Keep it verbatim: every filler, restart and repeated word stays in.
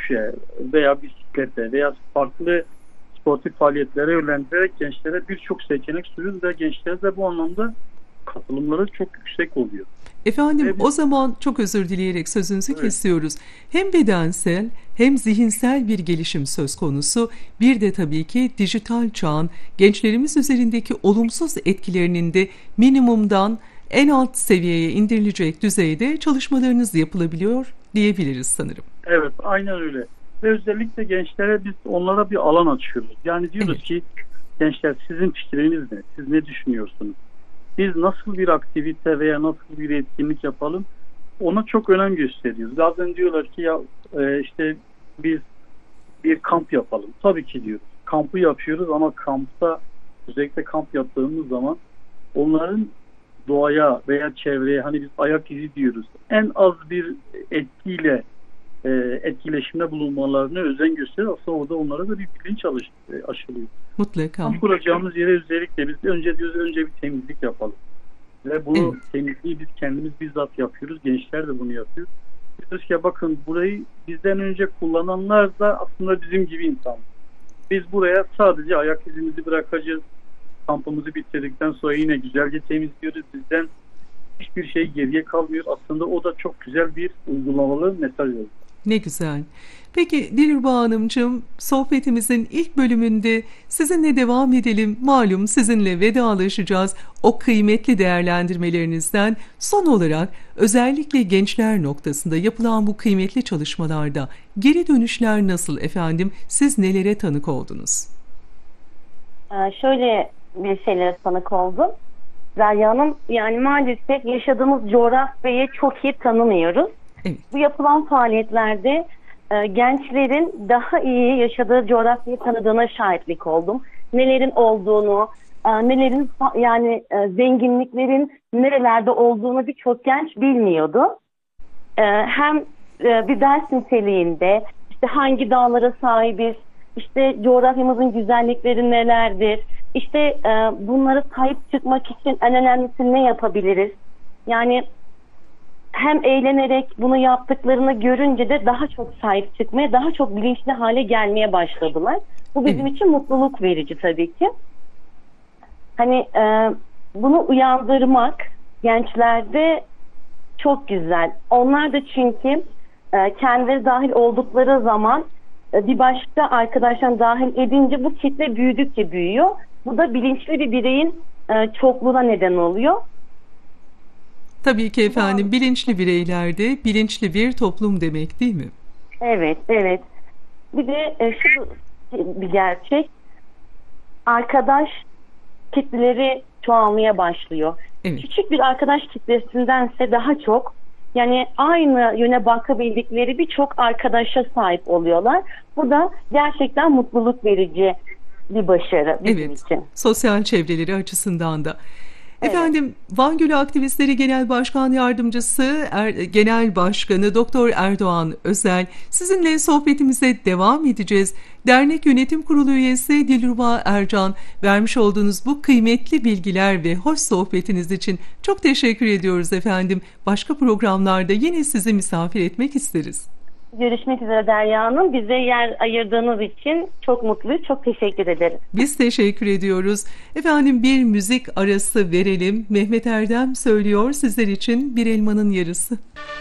yürüyüşe veya bisiklete veya farklı sportif faaliyetlere yönlendirerek gençlere birçok seçenek sunuyoruz ve gençlere de bu anlamda katılımları çok yüksek oluyor. Efendim Evet. O zaman çok özür dileyerek sözünüzü Evet. kesiyoruz. Hem bedensel hem zihinsel bir gelişim söz konusu. Bir de tabii ki dijital çağın gençlerimiz üzerindeki olumsuz etkilerinin de minimumdan en alt seviyeye indirilecek düzeyde çalışmalarınız yapılabiliyor diyebiliriz sanırım. Evet, aynen öyle. Ve özellikle gençlere biz onlara bir alan açıyoruz. Yani diyoruz Evet. ki gençler sizin fikriniz ne? Siz ne düşünüyorsunuz? Biz nasıl bir aktivite veya nasıl bir etkinlik yapalım? Ona çok önem gösteriyoruz. Bazen diyorlar ki ya e, işte biz bir kamp yapalım. Tabii ki diyoruz. Kampı yapıyoruz ama kampta özellikle kamp yaptığımız zaman onların doğaya veya çevreye hani biz ayak izi diyoruz. En az bir etkiyle e, etkileşimde bulunmalarını özen gösteriyor. Aslında orada onlara da bir bilinç alış, e, aşılıyor. Mutlaka. Kamp kuracağımız yere özellikle biz önce diyoruz önce bir temizlik yapalım. Ve bunu Evet. temizliği biz kendimiz bizzat yapıyoruz. Gençler de bunu yapıyor. Diyoruz ki bakın burayı bizden önce kullananlar da aslında bizim gibi insan. Biz buraya sadece ayak izimizi bırakacağız. Kampımızı bitirdikten sonra yine güzelce temizliyoruz. Bizden hiçbir şey geriye kalmıyor. Aslında o da çok güzel bir uygulamalı mesaj oldu. Ne güzel. Peki Dilruba Hanımcığım, sohbetimizin ilk bölümünde sizinle devam edelim. Malum sizinle vedalaşacağız. O kıymetli değerlendirmelerinizden son olarak özellikle gençler noktasında yapılan bu kıymetli çalışmalarda geri dönüşler nasıl efendim? Siz nelere tanık oldunuz? Ee, şöyle bir şeylere tanık oldum. Derya Hanım, yani maalesef yaşadığımız coğrafyayı çok iyi tanımıyoruz. Evet. Bu yapılan faaliyetlerde e, gençlerin daha iyi yaşadığı coğrafyayı tanıdığına şahitlik oldum. Nelerin olduğunu, e, nelerin yani e, zenginliklerin nerelerde olduğunu birçok genç bilmiyordu. E, hem e, bir ders niteliğinde işte hangi dağlara sahibiz, işte coğrafyamızın güzellikleri nelerdir, işte e, bunlara sahip çıkmak için en önemlisi ne yapabiliriz? Yani hem eğlenerek bunu yaptıklarını görünce de daha çok sahip çıkmaya, daha çok bilinçli hale gelmeye başladılar. Bu bizim için mutluluk verici tabii ki. Hani e, bunu uyandırmak gençlerde çok güzel. Onlar da çünkü e, kendileri dahil oldukları zaman e, bir başka arkadaştan dahil edince bu kitle büyüdükçe büyüyor. Bu da bilinçli bir bireyin e, çokluğuna neden oluyor. Tabii ki efendim, bilinçli bireylerde bilinçli bir toplum demek değil mi? Evet, evet. Bir de e, şu bir gerçek. Arkadaş kitleleri çoğalmaya başlıyor. Evet. Küçük bir arkadaş kitlesindense daha çok, yani aynı yöne bakabildikleri birçok arkadaşa sahip oluyorlar. Bu da gerçekten mutluluk verici bir başarı bizim Evet, için. sosyal çevreleri açısından da. Evet. Efendim, Van Gölü Aktivistleri Genel Başkan Yardımcısı er, Genel Başkanı Doktor Erdoğan Özel, sizinle sohbetimize devam edeceğiz. Dernek Yönetim Kurulu üyesi Dilruba Ercan, vermiş olduğunuz bu kıymetli bilgiler ve hoş sohbetiniz için çok teşekkür ediyoruz efendim. Başka programlarda yine sizi misafir etmek isteriz. Görüşmek üzere Derya Hanım. Bize yer ayırdığınız için çok mutluyuz. Çok teşekkür ederim. Biz teşekkür ediyoruz. Efendim, bir müzik arası verelim. Mehmet Erdem söylüyor sizler için Bir Elmanın Yarısı.